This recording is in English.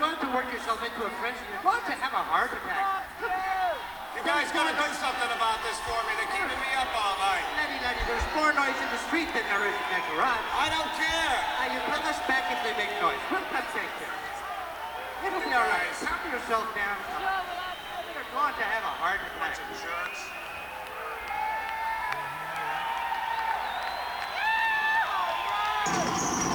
going to work yourself into a frenzy. You're going to have a heart attack. You guys gotta do something about this for me. They're keeping me up all night. Letty, there's more noise in the street than there is in that garage. I don't care. Now, you tell us back if they make noise. We'll come take care. It'll be all right. Calm yourself down. You're going to have a heart attack. What's insurance? Oh,